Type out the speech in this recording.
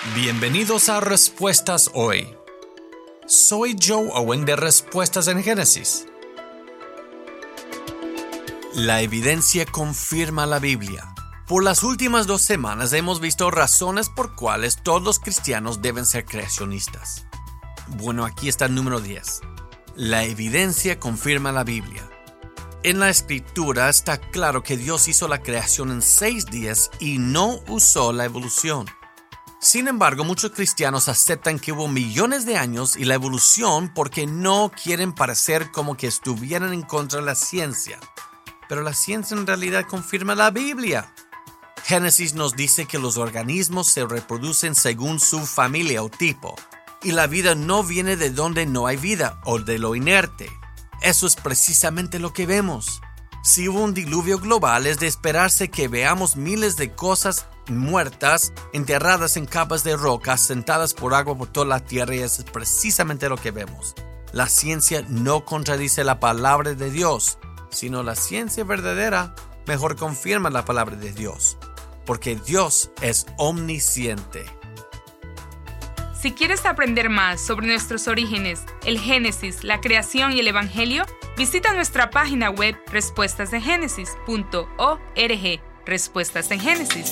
Bienvenidos a Respuestas Hoy. Soy Joe Owen de Respuestas en Génesis. La evidencia confirma la Biblia. Por las últimas 2 semanas hemos visto razones por cuales todos los cristianos deben ser creacionistas. Bueno, aquí está el número 10. La evidencia confirma la Biblia. En la Escritura está claro que Dios hizo la creación en 6 días y no usó la evolución. Sin embargo, muchos cristianos aceptan que hubo millones de años y la evolución porque no quieren parecer como que estuvieran en contra de la ciencia. Pero la ciencia en realidad confirma la Biblia. Génesis nos dice que los organismos se reproducen según su familia o tipo, y la vida no viene de donde no hay vida o de lo inerte. Eso es precisamente lo que vemos. Si hubo un diluvio global, es de esperarse que veamos miles de cosas muertas, enterradas en capas de roca, sentadas por agua por toda la tierra, y eso es precisamente lo que vemos. La ciencia no contradice la palabra de Dios, sino la ciencia verdadera mejor confirma la palabra de Dios, porque Dios es omnisciente. Si quieres aprender más sobre nuestros orígenes, el Génesis, la creación y el Evangelio, visita nuestra página web respuestasengénesis.org. Respuestas en Génesis.